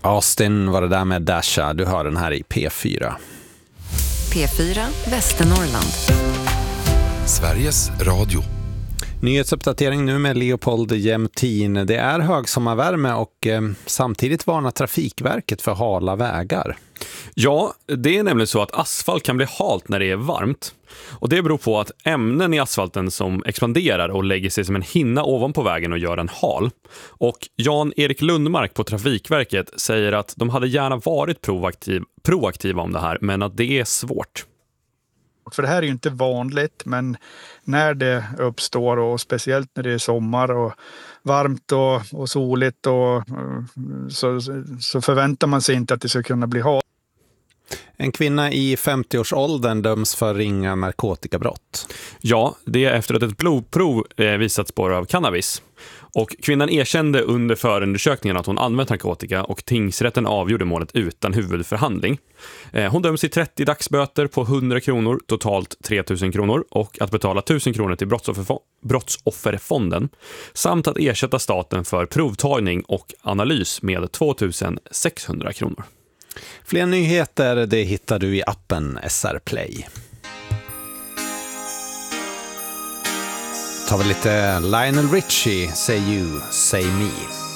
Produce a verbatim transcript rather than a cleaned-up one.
Austin var det där med Dasha. Du hör den här i P fyra. P fyra Västernorrland. Sveriges Radio. Nyhetsuppdatering nu med Leopold Jämtin. Det är högsommarvärme och eh, samtidigt varnar Trafikverket för hala vägar. Ja, det är nämligen så att asfalt kan bli halt när det är varmt. Och det beror på att ämnen i asfalten som expanderar och lägger sig som en hinna ovanpå vägen och gör den hal. Och Jan-Erik Lundmark på Trafikverket säger att de hade gärna varit proaktiv, proaktiva om det här, men att det är svårt. För det här är ju inte vanligt, men när det uppstår och speciellt när det är sommar och varmt och, och soligt och, så, så förväntar man sig inte att det ska kunna bli halt. En kvinna i femtioårsåldern döms för ringa narkotikabrott. Ja, det är efter att ett blodprov visat spår av cannabis. Och kvinnan erkände under förundersökningen att hon använt narkotika och tingsrätten avgjorde målet utan huvudförhandling. Hon döms i trettio dagsböter på hundra kronor, totalt tre tusen kronor, och att betala tusen kronor till brottsofferfo- brottsofferfonden samt att ersätta staten för provtagning och analys med två tusen sexhundra kronor. Fler nyheter det hittar du i appen S R Play. Tar vi lite Lionel Richie, Say You, Say Me.